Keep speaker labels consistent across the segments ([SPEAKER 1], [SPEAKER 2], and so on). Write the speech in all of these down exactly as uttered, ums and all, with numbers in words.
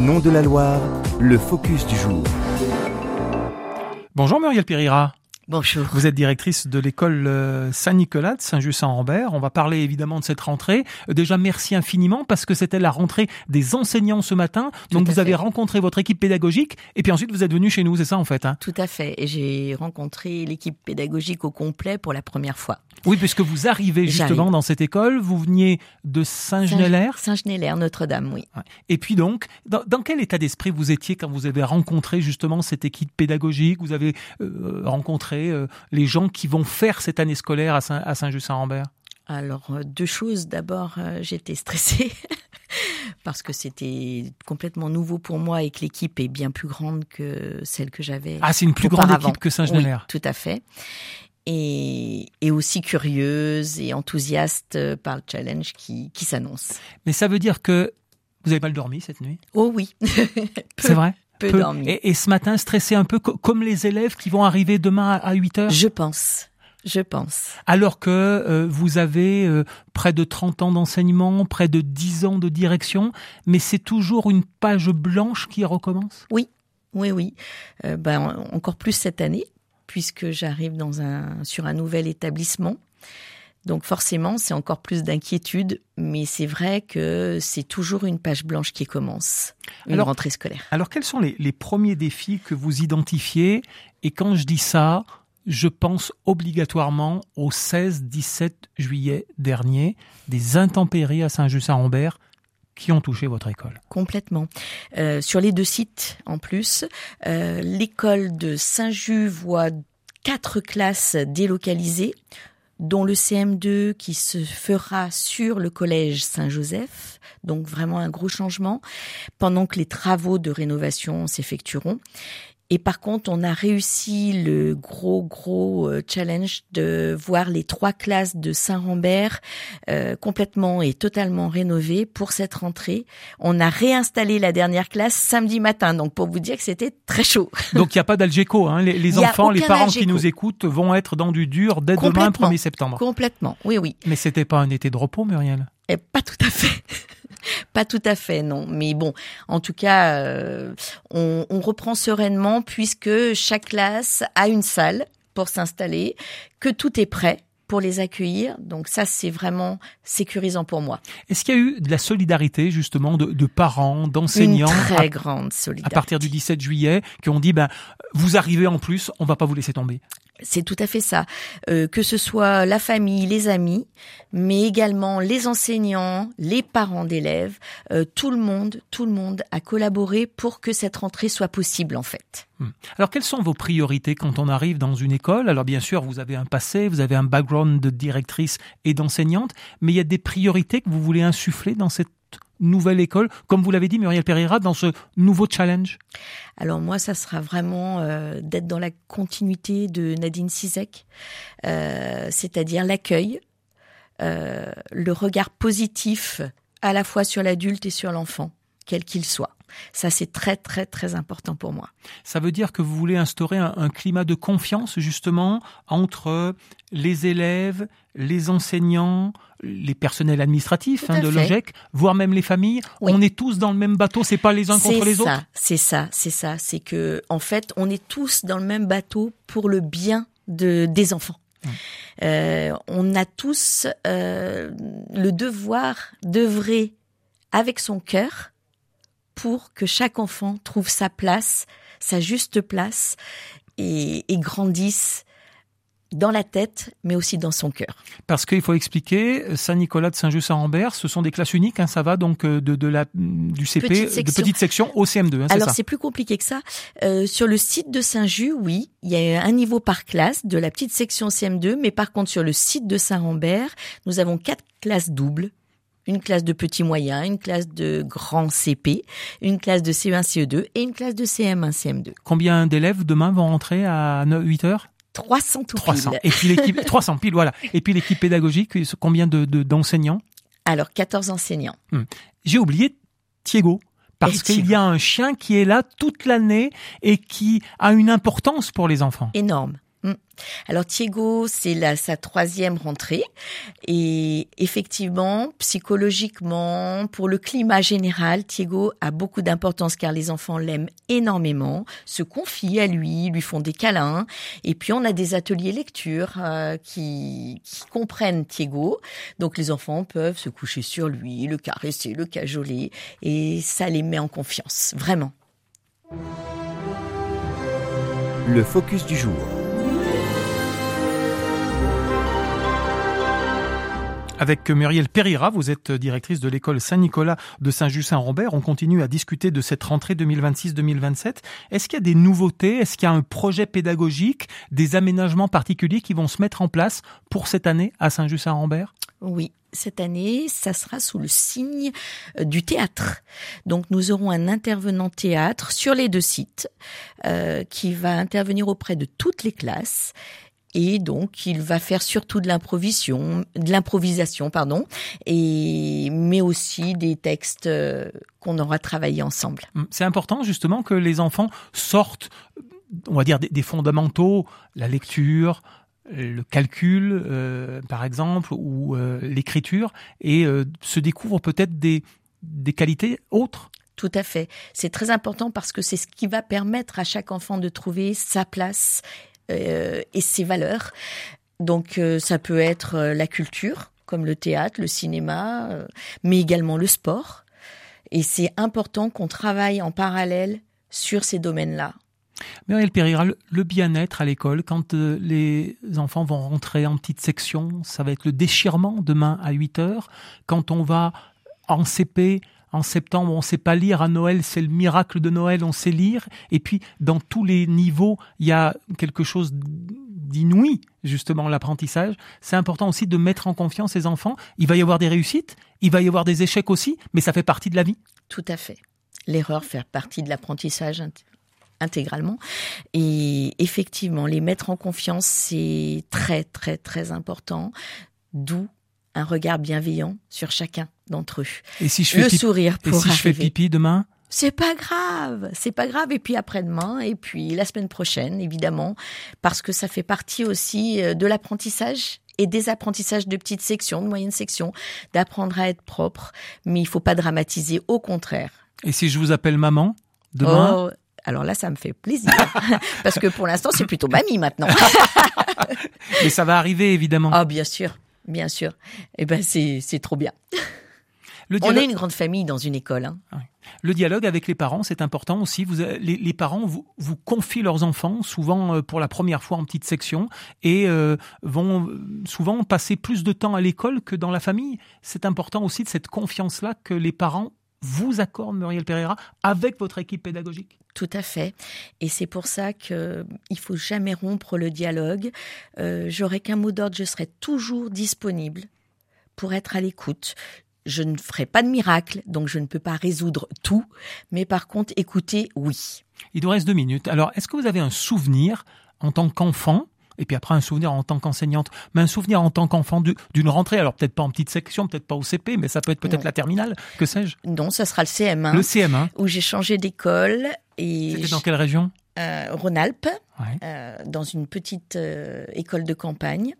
[SPEAKER 1] nom de la Loire, le focus du jour.
[SPEAKER 2] Bonjour Muriel Pereira.
[SPEAKER 3] Bonjour.
[SPEAKER 2] Vous êtes directrice de l'école Saint-Nicolas de Saint-Just-Saint-Rambert. On va parler évidemment de cette rentrée. Déjà, merci infiniment parce que c'était la rentrée des enseignants ce matin.
[SPEAKER 3] Tout
[SPEAKER 2] Donc, vous
[SPEAKER 3] fait.
[SPEAKER 2] avez rencontré votre équipe pédagogique et puis ensuite, vous êtes venu chez nous, c'est ça en fait hein?
[SPEAKER 3] Tout à fait. Et j'ai rencontré l'équipe pédagogique au complet pour la première fois.
[SPEAKER 2] Oui, puisque vous arrivez justement
[SPEAKER 3] J'arrive.
[SPEAKER 2] dans cette école. Vous veniez de Saint-Genélaire.
[SPEAKER 3] Saint-Genélaire, Notre-Dame, oui.
[SPEAKER 2] Ouais. Et puis donc, dans, dans quel état d'esprit vous étiez quand vous avez rencontré justement cette équipe pédagogique? Vous avez euh, rencontré euh, les gens qui vont faire cette année scolaire à, Saint, à Saint-Just-Saint-Rambert?
[SPEAKER 3] Alors, euh, deux choses. D'abord, euh, j'étais stressée parce que c'était complètement nouveau pour moi et que l'équipe est bien plus grande que celle que j'avais.
[SPEAKER 2] Ah, c'est une plus grande
[SPEAKER 3] auparavant.
[SPEAKER 2] équipe que Saint-Genélaire.
[SPEAKER 3] Oui, tout à fait. Et, et aussi curieuse et enthousiaste par le challenge qui, qui s'annonce.
[SPEAKER 2] Mais ça veut dire que vous avez mal dormi cette nuit?
[SPEAKER 3] Oh oui.
[SPEAKER 2] C'est vrai?
[SPEAKER 3] Peu,
[SPEAKER 2] Peu.
[SPEAKER 3] dormi.
[SPEAKER 2] Et, et ce matin, stressé un peu co- comme les élèves qui vont arriver demain à, à huit heures?
[SPEAKER 3] Je pense. Je pense.
[SPEAKER 2] Alors que euh, vous avez euh, près de trente ans d'enseignement, près de dix ans de direction, mais c'est toujours une page blanche qui recommence?
[SPEAKER 3] Oui, oui, oui. Euh, ben, encore plus cette année, puisque j'arrive dans un, sur un nouvel établissement. Donc forcément, c'est encore plus d'inquiétude, mais c'est vrai que c'est toujours une page blanche qui commence, une
[SPEAKER 2] alors,
[SPEAKER 3] rentrée scolaire.
[SPEAKER 2] Alors quels sont les, les premiers défis que vous identifiez? Et quand je dis ça, je pense obligatoirement au seize dix-sept juillet dernier, des intempéries à Saint-Just-Saint-Rambert qui ont touché votre école.
[SPEAKER 3] Complètement. Euh, sur les deux sites, en plus, euh, l'école de Saint-Just voit quatre classes délocalisées, dont le C M deux qui se fera sur le collège Saint-Joseph, donc vraiment un gros changement, pendant que les travaux de rénovation s'effectueront. Et par contre, on a réussi le gros, gros challenge de voir les trois classes de Saint-Rambert euh, complètement et totalement rénovées pour cette rentrée. On a réinstallé la dernière classe samedi matin, donc pour vous dire que c'était très chaud.
[SPEAKER 2] Donc il n'y a pas d'Algeco, hein. les, les enfants, les parents Algeco. Qui nous écoutent vont être dans du dur dès demain, premier septembre.
[SPEAKER 3] Complètement, oui, oui.
[SPEAKER 2] Mais c'était pas un été de repos, Muriel?
[SPEAKER 3] Et pas tout à fait. Pas tout à fait, non. Mais bon, en tout cas, euh, on, on reprend sereinement puisque chaque classe a une salle pour s'installer, que tout est prêt pour les accueillir. Donc ça, c'est vraiment sécurisant pour moi.
[SPEAKER 2] Est-ce qu'il y a eu de la solidarité, justement, de, de parents, d'enseignants?
[SPEAKER 3] Une très
[SPEAKER 2] à,
[SPEAKER 3] grande solidarité.
[SPEAKER 2] À partir du dix-sept juillet, qui ont dit, ben, vous arrivez en plus, on va pas vous laisser tomber.
[SPEAKER 3] C'est tout à fait ça. Euh, que ce soit la famille, les amis, mais également les enseignants, les parents d'élèves, euh, tout le monde, tout le monde a collaboré pour que cette rentrée soit possible, en fait.
[SPEAKER 2] Alors, quelles sont vos priorités quand on arrive dans une école? Alors, bien sûr, vous avez un passé, vous avez un background de directrice et d'enseignante, mais il y a des priorités que vous voulez insuffler dans cette nouvelle école, comme vous l'avez dit, Muriel Pereira, dans ce nouveau challenge?
[SPEAKER 3] Alors moi, ça sera vraiment euh, d'être dans la continuité de Nadine Sizek, euh, c'est-à-dire l'accueil, euh, le regard positif à la fois sur l'adulte et sur l'enfant, quel qu'il soit. Ça, c'est très, très, très important pour moi.
[SPEAKER 2] Ça veut dire que vous voulez instaurer un, un climat de confiance, justement, entre les élèves, les enseignants, les personnels administratifs hein, de l'OGEC, voire même les familles. Oui. On est tous dans le même bateau, c'est pas les uns contre les
[SPEAKER 3] ça,
[SPEAKER 2] autres?
[SPEAKER 3] C'est ça, c'est ça. C'est que, en fait, on est tous dans le même bateau pour le bien de, des enfants. Mmh. Euh, on a tous euh, le devoir d'œuvrer avec son cœur pour que chaque enfant trouve sa place, sa juste place et, et grandisse dans la tête, mais aussi dans son cœur.
[SPEAKER 2] Parce qu'il faut expliquer, Saint-Nicolas de Saint-Just-Saint-Rambert, ce sont des classes uniques, hein, ça va donc de, de la, du C P, petite de petite section au C M deux. Hein, c'est
[SPEAKER 3] Alors
[SPEAKER 2] ça.
[SPEAKER 3] C'est plus compliqué que ça. Euh, sur le site de Saint-Just, oui, il y a un niveau par classe de la petite section C M deux, mais par contre sur le site de Saint-Rambert, nous avons quatre classes doubles. Une classe de petit moyen, une classe de grand C P, une classe de C E un, C E deux et une classe de C M un, C M deux.
[SPEAKER 2] Combien d'élèves demain vont rentrer à huit heures?
[SPEAKER 3] trois cents tout
[SPEAKER 2] trois cents.
[SPEAKER 3] pile.
[SPEAKER 2] Et puis l'équipe, trois cents pile, voilà. Et puis l'équipe pédagogique, combien de, de, d'enseignants?
[SPEAKER 3] Alors, quatorze enseignants.
[SPEAKER 2] Hum. J'ai oublié Thiego. Parce qu'il y a un chien qui est là toute l'année et qui a une importance pour les enfants.
[SPEAKER 3] Énorme. Mmh. Alors Thiego, c'est la, sa troisième rentrée et effectivement, psychologiquement, pour le climat général, Thiego a beaucoup d'importance car les enfants l'aiment énormément, se confient à lui, lui font des câlins et puis on a des ateliers lecture euh, qui, qui comprennent Thiego. Donc les enfants peuvent se coucher sur lui, le caresser, le cajoler et ça les met en confiance, vraiment.
[SPEAKER 1] Le focus du jour.
[SPEAKER 2] Avec Muriel Pereira, vous êtes directrice de l'école Saint-Nicolas de Saint-Just-Saint-Rambert. On continue à discuter de cette rentrée deux mille vingt-six deux mille vingt-sept. Est-ce qu'il y a des nouveautés? Est-ce qu'il y a un projet pédagogique, des aménagements particuliers qui vont se mettre en place pour cette année à Saint-Just-Saint-Rambert?
[SPEAKER 3] Oui. Cette année, ça sera sous le signe du théâtre. Donc, nous aurons un intervenant théâtre sur les deux sites euh, qui va intervenir auprès de toutes les classes. Et donc, il va faire surtout de l'improvisation, de l'improvisation, pardon, et mais aussi des textes euh, qu'on aura travaillé ensemble.
[SPEAKER 2] C'est important justement que les enfants sortent, on va dire, des, des fondamentaux, la lecture, le calcul, euh, par exemple, ou euh, l'écriture, et euh, se découvrent peut-être des des qualités autres.
[SPEAKER 3] Tout à fait. C'est très important parce que c'est ce qui va permettre à chaque enfant de trouver sa place euh, et ses valeurs. Donc, euh, ça peut être euh, la culture, comme le théâtre, le cinéma, euh, mais également le sport. Et c'est important qu'on travaille en parallèle sur ces domaines-là.
[SPEAKER 2] Muriel Pereira, le bien-être à l'école, quand euh, les enfants vont rentrer en petite section, ça va être le déchirement demain à huit heures. Quand on va en C P, en septembre, on ne sait pas lire. À Noël, c'est le miracle de Noël, on sait lire. Et puis, dans tous les niveaux, il y a quelque chose d'inouï, justement, l'apprentissage. C'est important aussi de mettre en confiance ces enfants. Il va y avoir des réussites, il va y avoir des échecs aussi, mais ça fait partie de la vie.
[SPEAKER 3] Tout à fait. L'erreur fait partie de l'apprentissage intégralement. Et effectivement, les mettre en confiance, c'est très, très, très important. D'où un regard bienveillant sur chacun d'entre eux.
[SPEAKER 2] Et si je fais
[SPEAKER 3] le
[SPEAKER 2] pipi,
[SPEAKER 3] sourire pour
[SPEAKER 2] et si
[SPEAKER 3] arriver.
[SPEAKER 2] je fais pipi demain?
[SPEAKER 3] C'est pas grave, c'est pas grave. Et puis après-demain, et puis la semaine prochaine, évidemment, parce que ça fait partie aussi de l'apprentissage et des apprentissages de petites sections, de moyennes sections, d'apprendre à être propre. Mais il faut pas dramatiser, au contraire.
[SPEAKER 2] Et si je vous appelle maman demain?
[SPEAKER 3] Oh, alors là, ça me fait plaisir. Parce que pour l'instant, c'est plutôt mamie maintenant.
[SPEAKER 2] Mais ça va arriver, évidemment.
[SPEAKER 3] Ah, bien sûr, bien sûr. Eh ben, c'est, c'est trop bien.
[SPEAKER 2] Le dialogue...
[SPEAKER 3] On est une grande famille dans une école. Hein.
[SPEAKER 2] Le dialogue avec les parents, c'est important aussi. Vous, les, les parents vous, vous confient leurs enfants, souvent pour la première fois en petite section, et euh, vont souvent passer plus de temps à l'école que dans la famille. C'est important aussi de cette confiance-là que les parents vous accorde, Muriel Pereira, avec votre équipe pédagogique.
[SPEAKER 3] Tout à fait. Et c'est pour ça qu'il ne faut jamais rompre le dialogue. Euh, j'aurais qu'un mot d'ordre, je serai toujours disponible pour être à l'écoute. Je ne ferai pas de miracle, donc je ne peux pas résoudre tout. Mais par contre, écouter, oui.
[SPEAKER 2] Il nous reste deux minutes. Alors, est-ce que vous avez un souvenir en tant qu'enfant, et puis après un souvenir en tant qu'enseignante, mais un souvenir en tant qu'enfant d'une rentrée, alors peut-être pas en petite section, peut-être pas au C P, mais ça peut être peut-être la terminale, que sais-je?
[SPEAKER 3] Non, ça sera le C M un.
[SPEAKER 2] Le C M un.
[SPEAKER 3] Où j'ai changé d'école. Et
[SPEAKER 2] c'était dans quelle région?
[SPEAKER 3] euh, Rhône-Alpes,
[SPEAKER 2] ouais.
[SPEAKER 3] euh, dans une petite euh, école de campagne.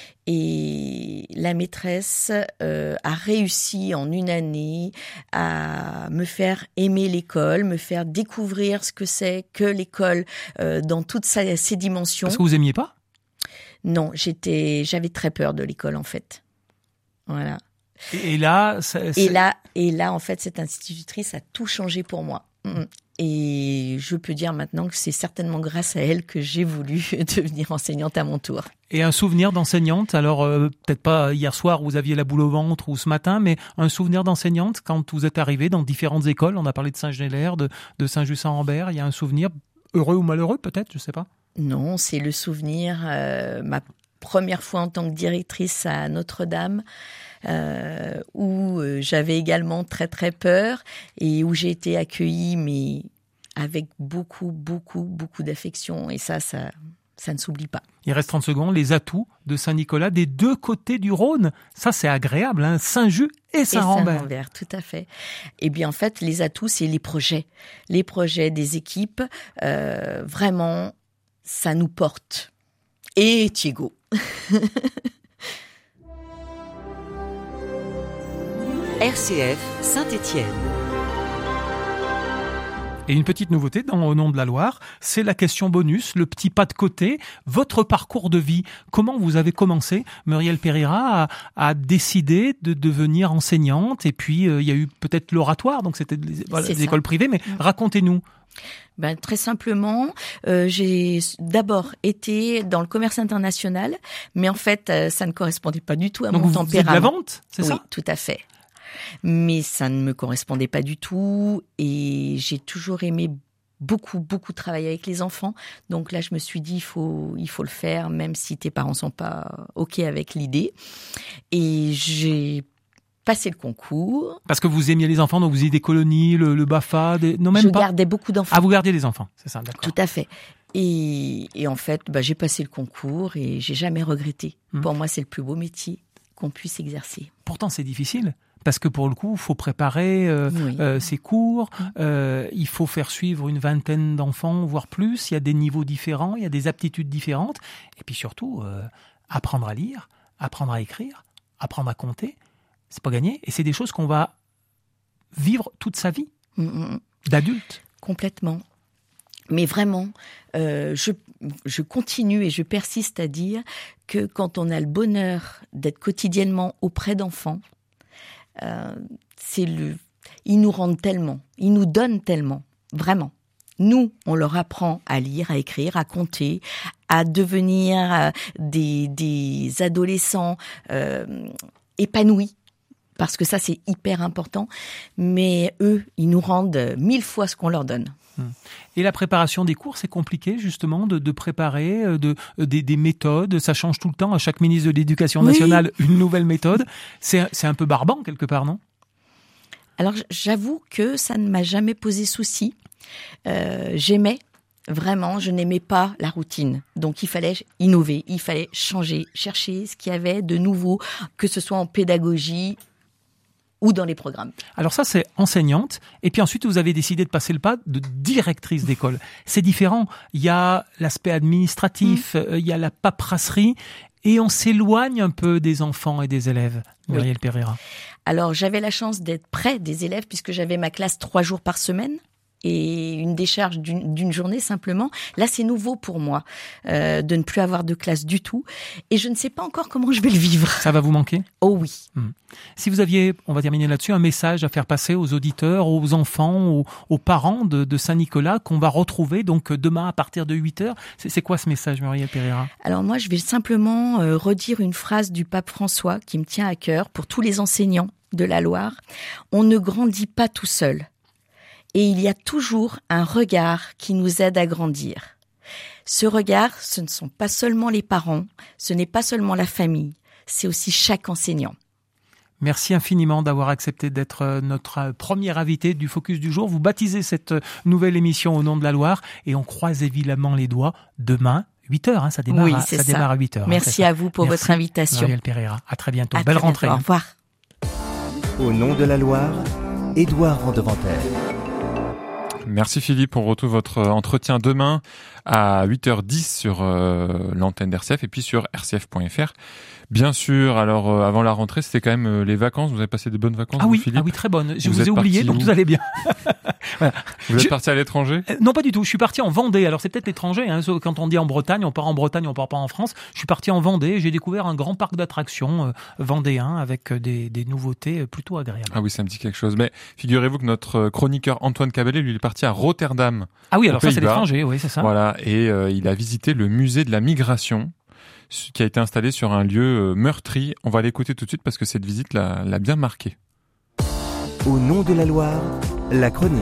[SPEAKER 3] Et la maîtresse euh, a réussi en une année à me faire aimer l'école, me faire découvrir ce que c'est que l'école euh, dans toutes sa, ses dimensions.
[SPEAKER 2] Parce que vous aimiez pas?
[SPEAKER 3] Non, j'étais, j'avais très peur de l'école en fait. Voilà.
[SPEAKER 2] Et, et là, ça,
[SPEAKER 3] et là, et là, en fait, cette institutrice a tout changé pour moi. Et je peux dire maintenant que c'est certainement grâce à elle que j'ai voulu devenir enseignante à mon tour.
[SPEAKER 2] Et un souvenir d'enseignante, alors euh, peut-être pas hier soir où vous aviez la boule au ventre ou ce matin, mais un souvenir d'enseignante quand vous êtes arrivé dans différentes écoles. On a parlé de Saint-Genélaire, de, de Saint-Just-Saint-Rambert. Il y a un souvenir heureux ou malheureux peut-être, je sais pas.
[SPEAKER 3] Non, c'est le souvenir, euh, ma première fois en tant que directrice à Notre-Dame, euh, où euh, j'avais également très très peur et où j'ai été accueillie, mais avec beaucoup, beaucoup, beaucoup d'affection. Et ça, ça, ça ne s'oublie pas.
[SPEAKER 2] Il reste trente secondes. Les atouts de Saint-Nicolas des deux côtés du Rhône. Ça, c'est agréable, hein. Saint-Just et Saint-Rambert.
[SPEAKER 3] Et Saint-Rambert, tout à fait. Et bien, en fait, les atouts, c'est les projets. Les projets des équipes, euh, vraiment, ça nous porte. Et Thiégo.
[SPEAKER 4] R C F Saint-Étienne.
[SPEAKER 2] Et une petite nouveauté dans Au nom de la Loire, c'est la question bonus, le petit pas de côté, votre parcours de vie. Comment vous avez commencé, Muriel Pereira, à, à décider de devenir enseignante? Et puis, euh, il y a eu peut-être l'oratoire, donc c'était des, voilà, des écoles privées, mais mmh. racontez-nous.
[SPEAKER 3] Ben, très simplement, euh, j'ai d'abord été dans le commerce international, mais en fait, euh, ça ne correspondait pas du tout à
[SPEAKER 2] donc
[SPEAKER 3] mon
[SPEAKER 2] vous
[SPEAKER 3] tempérament.
[SPEAKER 2] Vous faites de la vente, c'est
[SPEAKER 3] oui,
[SPEAKER 2] ça?
[SPEAKER 3] Tout à fait. Mais ça ne me correspondait pas du tout et j'ai toujours aimé beaucoup, beaucoup travailler avec les enfants. Donc là, je me suis dit, il faut, il faut le faire, même si tes parents sont pas OK avec l'idée. Et j'ai passé le concours.
[SPEAKER 2] Parce que vous aimiez les enfants, donc vous aviez des colonies, le, le B A F A, des... non même
[SPEAKER 3] je
[SPEAKER 2] pas.
[SPEAKER 3] Je gardais beaucoup d'enfants.
[SPEAKER 2] Ah, vous gardiez les enfants, c'est ça, d'accord.
[SPEAKER 3] Tout à fait. Et, et en fait, bah, j'ai passé le concours et j'ai jamais regretté. Mmh. Pour moi, c'est le plus beau métier qu'on puisse exercer.
[SPEAKER 2] Pourtant, c'est difficile. Parce que pour le coup, il faut préparer euh, oui. euh, ses cours, euh, il faut faire suivre une vingtaine d'enfants, voire plus. Il y a des niveaux différents, il y a des aptitudes différentes. Et puis surtout, euh, apprendre à lire, apprendre à écrire, apprendre à compter, c'est pas gagné. Et c'est des choses qu'on va vivre toute sa vie, mmh. d'adulte.
[SPEAKER 3] Complètement. Mais vraiment, euh, je, je continue et je persiste à dire que quand on a le bonheur d'être quotidiennement auprès d'enfants, Euh, c'est le, ils nous rendent tellement, ils nous donnent tellement, vraiment. Nous, on leur apprend à lire, à écrire, à compter, à devenir euh, des, des adolescents euh, épanouis, parce que ça, c'est hyper important. Mais eux, ils nous rendent mille fois ce qu'on leur donne.
[SPEAKER 2] Et la préparation des cours, c'est compliqué justement de, de préparer de, des, des méthodes. Ça change tout le temps. À chaque ministre de l'Éducation nationale, oui. une nouvelle méthode. C'est, c'est un peu barbant quelque part, non?
[SPEAKER 3] Alors j'avoue que ça ne m'a jamais posé souci. Euh, j'aimais vraiment, je n'aimais pas la routine. Donc il fallait innover, il fallait changer, chercher ce qu'il y avait de nouveau, que ce soit en pédagogie ou dans les programmes.
[SPEAKER 2] Alors ça, c'est enseignante. Et puis ensuite, vous avez décidé de passer le pas de directrice d'école. C'est différent. Il y a l'aspect administratif, mmh. euh, il y a la paperasserie, et on s'éloigne un peu des enfants et des élèves. Muriel oui. Pereira.
[SPEAKER 3] Alors, j'avais la chance d'être près des élèves puisque j'avais ma classe trois jours par semaine. Et une décharge d'une, d'une journée simplement. Là, c'est nouveau pour moi euh, de ne plus avoir de classe du tout. Et je ne sais pas encore comment je vais le vivre.
[SPEAKER 2] Ça va vous manquer ?
[SPEAKER 3] Oh oui.
[SPEAKER 2] Mmh. Si vous aviez, on va terminer là-dessus, un message à faire passer aux auditeurs, aux enfants, aux, aux parents de, de Saint-Nicolas qu'on va retrouver donc demain à partir de huit heures, c'est, c'est quoi ce message, Muriel Pereira ?
[SPEAKER 3] Alors moi, je vais simplement euh, redire une phrase du pape François qui me tient à cœur pour tous les enseignants de la Loire. On ne grandit pas tout seul. Et il y a toujours un regard qui nous aide à grandir. Ce regard, ce ne sont pas seulement les parents, ce n'est pas seulement la famille, c'est aussi chaque enseignant.
[SPEAKER 2] Merci infiniment d'avoir accepté d'être notre premier invité du Focus du jour. Vous baptisez cette nouvelle émission Au nom de la Loire et on croise évidemment les doigts demain. huit heures, hein, ça démarre,
[SPEAKER 3] oui,
[SPEAKER 2] à,
[SPEAKER 3] c'est
[SPEAKER 2] ça
[SPEAKER 3] ça.
[SPEAKER 2] démarre à huit heures.
[SPEAKER 3] Merci
[SPEAKER 2] hein,
[SPEAKER 3] à vous pour
[SPEAKER 2] Merci,
[SPEAKER 3] votre invitation.
[SPEAKER 2] Muriel Pereira. À très bientôt.
[SPEAKER 3] À
[SPEAKER 2] Belle
[SPEAKER 3] très
[SPEAKER 2] rentrée.
[SPEAKER 3] Bientôt. Au revoir.
[SPEAKER 1] Au nom de la Loire, Édouard Vandeventer.
[SPEAKER 5] Merci Philippe, on retrouve votre entretien demain à huit heures dix sur euh, l'antenne d'R C F et puis sur r c f point f r. Bien sûr, alors euh, avant la rentrée, c'était quand même euh, les vacances. Vous avez passé de bonnes vacances,
[SPEAKER 2] ah oui,
[SPEAKER 5] vous, Philippe ?
[SPEAKER 2] Ah oui, très bonnes. Je
[SPEAKER 5] vous,
[SPEAKER 2] vous ai oublié, donc
[SPEAKER 5] où
[SPEAKER 2] tout allait bien.
[SPEAKER 5] Voilà. Vous êtes
[SPEAKER 2] je...
[SPEAKER 5] parti à l'étranger ?
[SPEAKER 2] euh, Non, pas du tout. Je suis parti en Vendée. Alors c'est peut-être l'étranger. Hein. Quand on dit en Bretagne, on part en Bretagne, on part pas en France. Je suis parti en Vendée et j'ai découvert un grand parc d'attractions euh, vendéen avec euh, des, des nouveautés euh, plutôt agréables.
[SPEAKER 5] Ah oui, ça me dit quelque chose. Mais figurez-vous que notre chroniqueur Antoine Caballet, lui, il est parti à Rotterdam.
[SPEAKER 2] Ah oui, alors ça c'est l'étranger, oui, c'est ça.
[SPEAKER 5] Voilà, et euh, il a visité le musée de la migration, qui a été installé sur un lieu meurtri. On va l'écouter tout de suite parce que cette visite l'a, l'a bien marqué.
[SPEAKER 1] Au nom de la Loire, la chronique.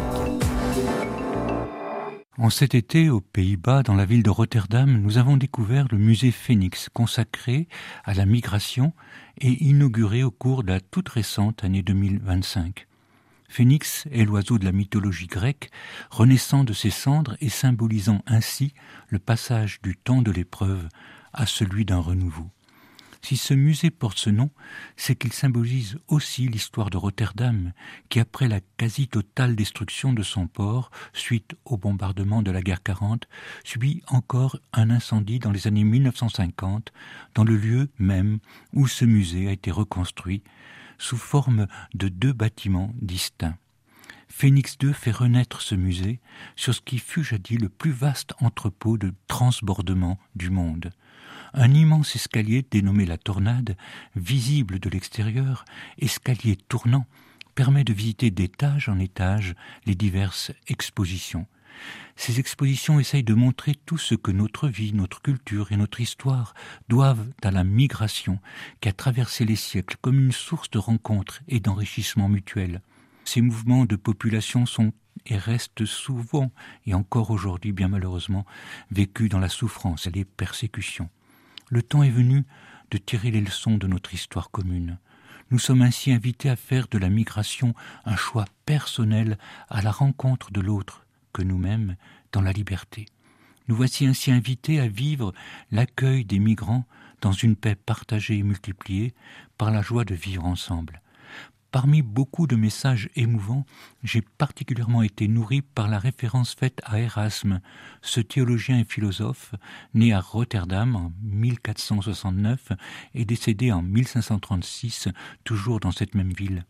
[SPEAKER 6] En cet été, aux Pays-Bas, dans la ville de Rotterdam, nous avons découvert le musée Phénix, consacré à la migration et inauguré au cours de la toute récente année deux mille vingt-cinq. Phénix est l'oiseau de la mythologie grecque, renaissant de ses cendres et symbolisant ainsi le passage du temps de l'épreuve à celui d'un renouveau. Si ce musée porte ce nom, c'est qu'il symbolise aussi l'histoire de Rotterdam, qui après la quasi-totale destruction de son port, suite au bombardement de la guerre quarante, subit encore un incendie dans les années mille neuf cent cinquante, dans le lieu même où ce musée a été reconstruit, sous forme de deux bâtiments distincts. Phénix deux fait renaître ce musée sur ce qui fut jadis le plus vaste entrepôt de transbordement du monde. Un immense escalier dénommé la Tornade, visible de l'extérieur, escalier tournant, permet de visiter d'étage en étage les diverses expositions. Ces expositions essayent de montrer tout ce que notre vie, notre culture et notre histoire doivent à la migration qui a traversé les siècles comme une source de rencontres et d'enrichissement mutuel. Ces mouvements de population sont et restent souvent, et encore aujourd'hui bien malheureusement, vécus dans la souffrance et les persécutions. Le temps est venu de tirer les leçons de notre histoire commune. Nous sommes ainsi invités à faire de la migration un choix personnel à la rencontre de l'autre que nous-mêmes dans la liberté. Nous voici ainsi invités à vivre l'accueil des migrants dans une paix partagée et multipliée par la joie de vivre ensemble. Parmi beaucoup de messages émouvants, j'ai particulièrement été nourri par la référence faite à Erasme, ce théologien et philosophe né à Rotterdam en mille quatre cent soixante-neuf et décédé en mille cinq cent trente-six, toujours dans cette même ville.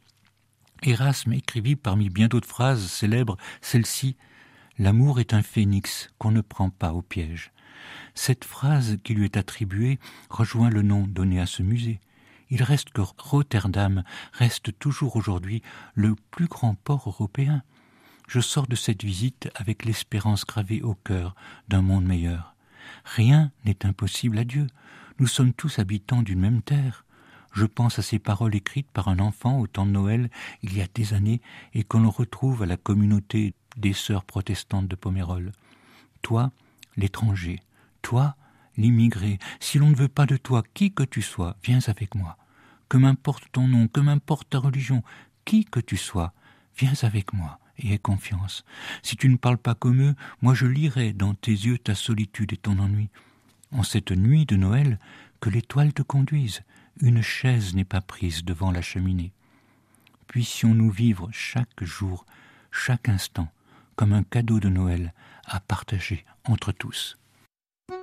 [SPEAKER 6] Erasme écrivit parmi bien d'autres phrases célèbres celle-ci « L'amour est un phénix qu'on ne prend pas au piège ». Cette phrase qui lui est attribuée rejoint le nom donné à ce musée. Il reste que Rotterdam reste toujours aujourd'hui le plus grand port européen. Je sors de cette visite avec l'espérance gravée au cœur d'un monde meilleur. Rien n'est impossible à Dieu. Nous sommes tous habitants d'une même terre. Je pense à ces paroles écrites par un enfant au temps de Noël il y a des années et que l'on retrouve à la communauté des sœurs protestantes de Pomerol. Toi, l'étranger, toi, l'immigré, si l'on ne veut pas de toi, qui que tu sois, viens avec moi. Que m'importe ton nom, que m'importe ta religion, qui que tu sois, viens avec moi et aie confiance. Si tu ne parles pas comme eux, moi je lirai dans tes yeux ta solitude et ton ennui. En cette nuit de Noël, que l'étoile te conduise, une chaise n'est pas prise devant la cheminée. Puissions-nous vivre chaque jour, chaque instant, comme un cadeau de Noël à partager entre tous.